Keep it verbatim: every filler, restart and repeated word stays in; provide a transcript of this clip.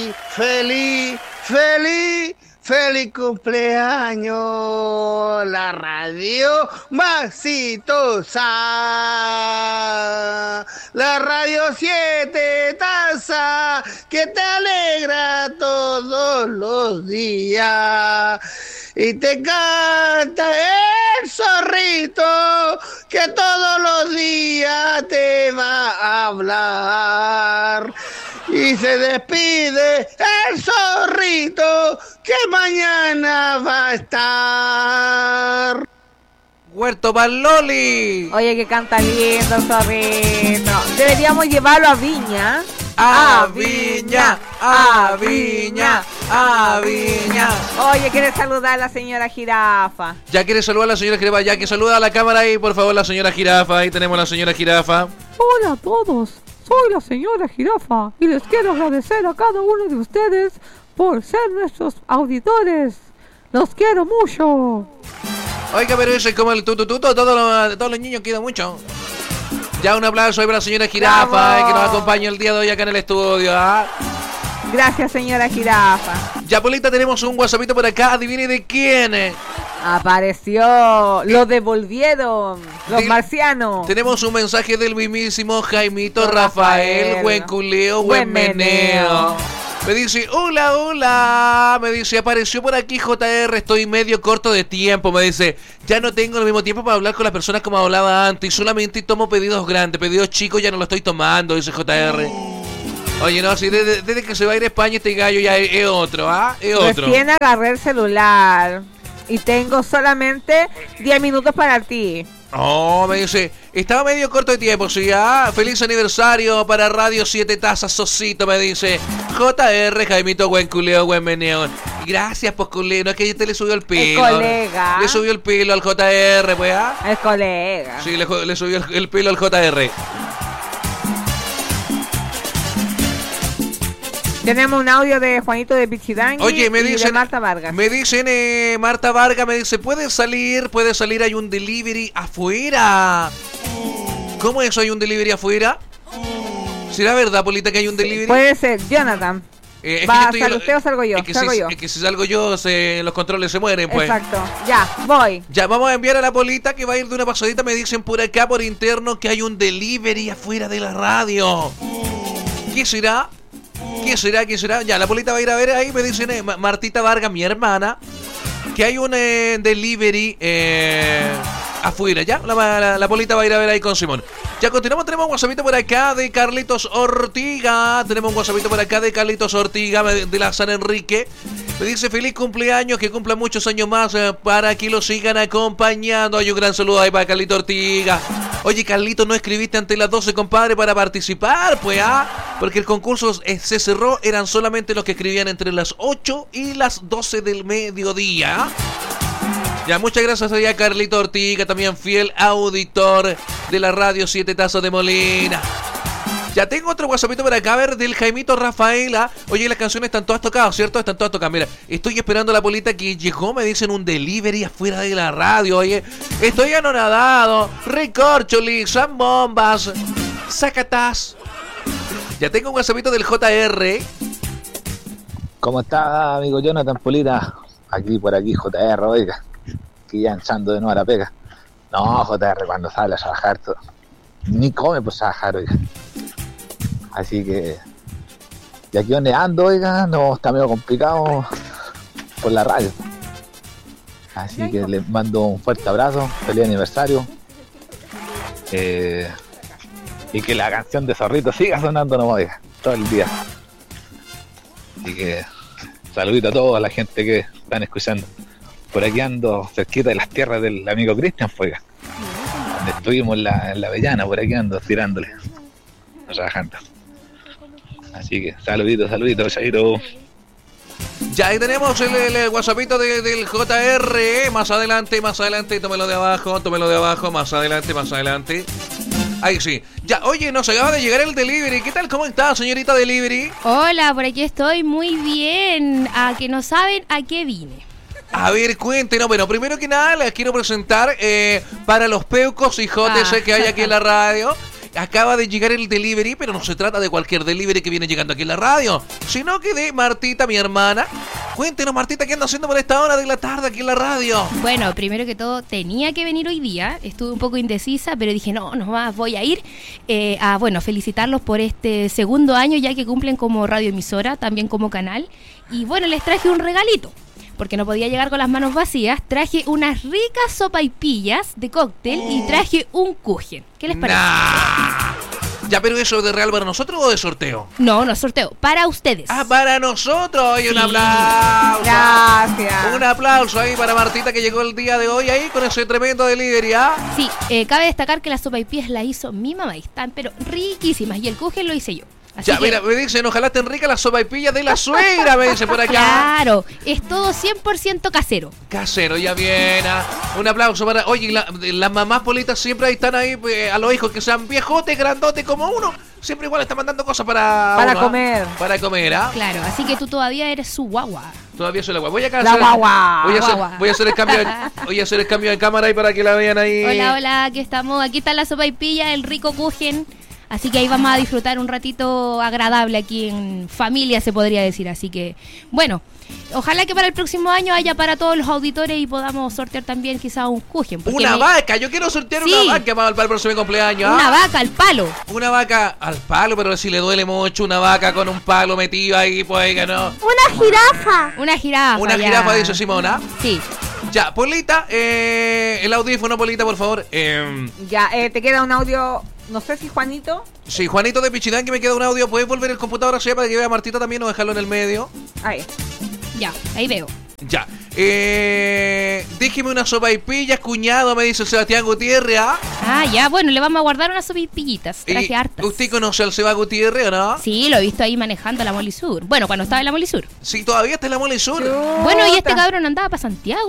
feliz, feliz, feliz, feliz cumpleaños, la radio más exitosa, la radio siete taza, que te alegra todos los días. Y te canta el zorrito que todos los días te va a hablar. Y se despide el zorrito que mañana va a estar. Huerto Paloli. Oye, que canta lindo el zorrito. Deberíamos llevarlo a Viña. A Viña, a Viña, a Viña. Oye, ¿quiere saludar a la señora Jirafa? Ya quiere saludar a la señora Jirafa, ya que saluda a la cámara ahí, por favor, la señora Jirafa. Ahí tenemos a la señora Jirafa. Hola a todos, soy la señora Jirafa y les quiero agradecer a cada uno de ustedes por ser nuestros auditores. Los quiero mucho. Oiga, pero eso es como el tutututo, todos los, todos los niños quieren mucho. Ya un aplauso ahí para la señora Jirafa, eh, que nos acompaña el día de hoy acá en el estudio. ¿Ah? Gracias, señora Jirafa. Ya, Polita, tenemos un WhatsAppito por acá. Adivine de quién. Apareció, lo devolvieron, los de, marcianos. Tenemos un mensaje del mismísimo Jaimito Rafael, Rafael. Buen culeo, buen, buen meneo. meneo. Me dice, hola, hola. Me dice, apareció por aquí J R, estoy medio corto de tiempo. Me dice, ya no tengo el mismo tiempo para hablar con las personas como hablaba antes. Solamente tomo pedidos grandes, pedidos chicos ya no lo estoy tomando, dice J R. Oye, no, si desde, desde que se va a ir a España este gallo ya es, es otro, ¿ah? Es otro. Recién agarré el celular y tengo solamente diez minutos para ti. Oh, me dice, estaba medio corto de tiempo, sí, ah, feliz aniversario para Radio siete Tazas, Sosito, me dice J R, Jaimito, buen culeo, buen meneo. Gracias, pues, culeo, no es que te le subió el pelo. El colega. Le subió el pelo al J R, pues, ah. El colega. Sí, le, le subió el, el pelo al J R. Tenemos un audio de Juanito de Pichidangui. Oye, me y dicen, de Marta Vargas. Me dicen, eh, Marta Vargas me dice, ¿puedes salir? ¿Puedes salir? Hay un delivery afuera. ¿Cómo es eso? ¿Hay un delivery afuera? ¿Será verdad, Polita, que hay un delivery? Puede ser, Jonathan. Eh, ¿Va a salir usted o salgo yo? Es que, salgo si, yo. es que si salgo yo, se, los controles se mueren, pues. Exacto. Ya, voy. Ya, vamos a enviar a la Polita que va a ir de una pasadita. Me dicen por acá, por interno, que hay un delivery afuera de la radio. ¿Qué será? ¿Qué será? ¿Qué será? Ya, la Polita va a ir a ver ahí. Me dicen eh, Martita Vargas, mi hermana, que hay un eh, delivery eh, afuera. Ya, la, la, la Polita va a ir a ver ahí con Simón. Ya, continuamos. Tenemos un WhatsAppito por acá de Carlitos Ortiga. Tenemos un WhatsAppito por acá de Carlitos Ortiga de la San Enrique. Me dice feliz cumpleaños, que cumpla muchos años más eh, para que lo sigan acompañando. Hay un gran saludo ahí para Carlitos Ortiga. Oye, Carlito, ¿no escribiste ante las doce, compadre, para participar? Pues, ah, porque el concurso eh, se cerró, eran solamente los que escribían entre las ocho y las doce del mediodía. Ya, muchas gracias a Carlito Ortiga, también fiel auditor de la Radio siete Tazas de Molina. Ya tengo otro WhatsAppito por acá, a ver, del Jaimito Rafaela. Oye, las canciones están todas tocadas, ¿cierto? Están todas tocadas. Mira, estoy esperando a la Polita que llegó, me dicen un delivery afuera de la radio. Oye, estoy anonadado. Recorcholi, zambombas, zacatás. Ya tengo un WhatsAppito del J R. ¿Cómo está, amigo Jonathan, Polita? Aquí, por aquí, J R, oiga. Aquí ya echando de nuevo a la pega. No, J R, cuando sale a trabajar, todo, ni come pues trabajar, oiga. Así que, y aquí donde ando, oiga, no, está medio complicado por la radio. Así que les mando un fuerte abrazo, feliz aniversario. Eh, y que la canción de Zorrito siga sonando, no, oiga, todo el día. Así que, saludito a toda la gente que están escuchando. Por aquí ando cerquita de las tierras del amigo Cristian, oiga. Donde estuvimos en la, en la Avellana, por aquí ando tirándole, trabajando. Así que, saludito, saludito, chaito. Ya, ahí tenemos el, el, el WhatsAppito de, del J R. Más adelante, más adelante, tómelo de abajo, tómelo de abajo, más adelante, más adelante. Ahí sí. Ya, oye, nos acaba de llegar el delivery. ¿Qué tal? ¿Cómo está, señorita delivery? Hola, por aquí estoy muy bien. A que no saben a qué vine. A ver, cuéntenos. Bueno, primero que nada, les quiero presentar eh, para los peucos y jotes ah. que hay aquí en la radio. acaba de llegar el delivery, pero no se trata de cualquier delivery que viene llegando aquí en la radio, sino que de Martita, mi hermana. Cuéntenos, Martita, ¿qué anda haciendo por esta hora de la tarde aquí en la radio? Bueno, primero que todo, tenía que venir hoy día. Estuve un poco indecisa, pero dije, no, no más, voy a ir eh, a, bueno, felicitarlos por este segundo año, ya que cumplen como radioemisora, también como canal. Y bueno, les traje un regalito, porque no podía llegar con las manos vacías. Traje unas ricas sopaipillas de cóctel y traje un kuchen. ¿Qué les parece? Nah. Ya, pero eso de real para nosotros o de sorteo. No, no sorteo, para ustedes. Ah, para nosotros. Y un Sí. aplauso. Gracias. Un aplauso ahí para Martita que llegó el día de hoy ahí con ese tremendo delivery, ¿ah? Sí, eh, cabe destacar que las sopaipillas las hizo mi mamá y están pero riquísimas, y el kuchen lo hice yo. Así Ya, que, mira, me dicen, ojalá estén ricas las sopaipillas de la suegra, me dice por acá. claro, es todo cien por ciento casero. Casero, ya viene. ah. Un aplauso para... Oye, la- las mamás politas siempre ahí están ahí eh, a los hijos que sean viejotes, grandotes como uno. Siempre igual están mandando cosas para... Para uno, ¿ah? comer. Para comer, ¿ah? Claro, así que tú todavía eres su guagua. Todavía soy la guagua. Voy a La guagua. Voy a hacer, Guagua. voy a hacer el cambio de, voy a hacer el cambio de cámara ahí para que la vean ahí. Hola, hola, aquí estamos. Aquí está la sopaipilla, el rico kuchen. Así que ahí vamos a disfrutar un ratito agradable aquí en familia, se podría decir. Así que, bueno, ojalá que para el próximo año haya para todos los auditores y podamos sortear también quizá un kuchen. porque Una me- vaca, yo quiero sortear Sí. una vaca para el próximo cumpleaños. ¿ah? Una vaca al palo. Una vaca al palo, pero si le duele mucho, una vaca con un palo metido ahí, pues que no. Una jirafa. Una jirafa. Una ya. jirafa, dice Simona. Sí. Ya, Polita, eh, el audífono, Polita, por favor. Eh, Ya, eh, te queda un audio. No sé si Juanito. sí, Juanito de Pichidán, que me queda un audio. ¿Puedes volver el computador hacia allá para que vea a Martita también o dejarlo en el medio? Ahí. Ya, ahí veo. Ya. Eh, déjeme una sopaipillas, cuñado, me dice Sebastián Gutiérrez, ¿ah? Ah, ya, bueno, le vamos a guardar unas sopaipillitas. Traje Y hartas. ¿Usted conoce al Seba Gutiérrez o no? Sí, lo he visto ahí manejando la Molisur. Bueno, cuando estaba en la Molisur. Sí, todavía está en la Mole Sur. Bueno, y este Chuta. cabrón andaba para Santiago.